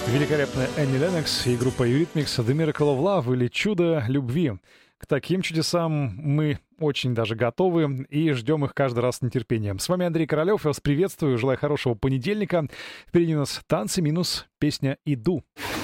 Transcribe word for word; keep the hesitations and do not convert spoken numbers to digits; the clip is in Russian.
Великолепная Энни Леннокс и группа Eurythmics «The Miracle of Love» или «Чудо любви». К таким чудесам мы очень даже готовы и ждем их каждый раз с нетерпением. С вами Андрей Королёв, я вас приветствую, желаю хорошего понедельника. Впереди у нас танцы минус песня «Иду».